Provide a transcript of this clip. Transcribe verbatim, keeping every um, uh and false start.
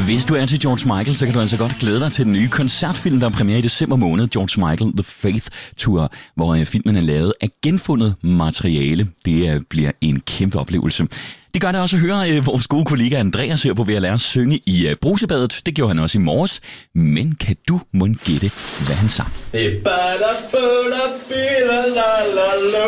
Hvis du er til George Michael, så kan du altså godt glæde dig til den nye koncertfilm, der er premiere i december måned, George Michael The Faith Tour, hvor filmen er lavet af genfundet materiale. Det bliver en kæmpe oplevelse. Det gør det også at høre øh, vores gode kollega Andreas her på ved at lære at synge i øh, brusebadet. Det gjorde han også i morges. Men kan du mon gætte, hvad han sang?